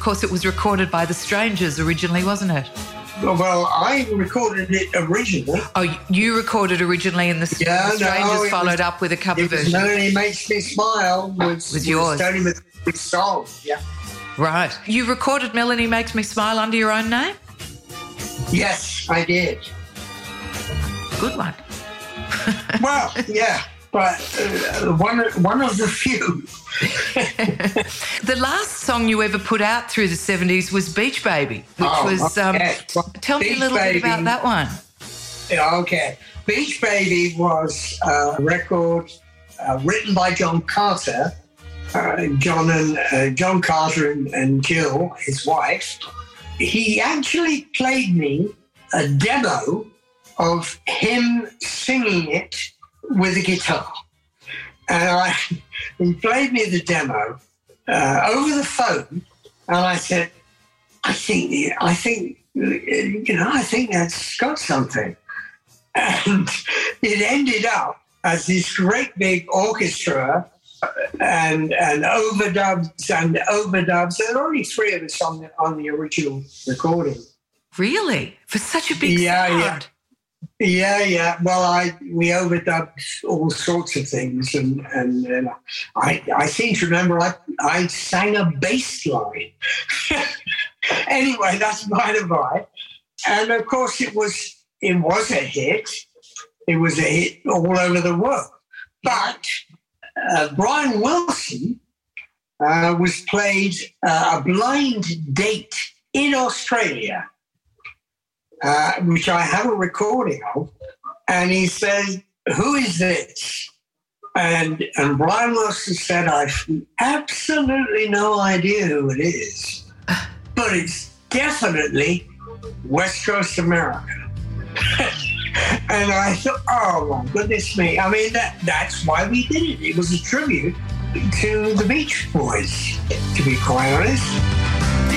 course, it was recorded by the Strangers originally, wasn't it? Well, I recorded it originally. Oh, you recorded originally and the Strangers followed up with a cover version. Melanie Makes Me Smile was yours. Tony McCartney's song, yeah. Right. You recorded Melanie Makes Me Smile under your own name? Yes, I did. Good one. Well, yeah, but one of the few. The last song you ever put out through the 70s was Beach Baby, which was... tell me a little bit about that one. Okay. Beach Baby was a record written by John Carter. John Carter and Jill, his wife. He actually played me a demo of him singing it with a guitar. And he played me the demo over the phone, and I said, I think that's got something. And it ended up as this great big orchestra and overdubs. There are only three of us on the original recording. Really? For such a big sound? Yeah. Well, we overdubbed all sorts of things, and I seem to remember I sang a bass line. Anyway, that's by the by. And of course, it was a hit. It was a hit all over the world. But Brian Wilson was played a blind date in Australia, which I have a recording of, and he said, "Who is this?" And Brian Wilson said, "I've absolutely no idea who it is, but it's definitely West Coast America." And I thought, oh my goodness me! I mean, that's why we did it. It was a tribute to the Beach Boys, to be quite honest.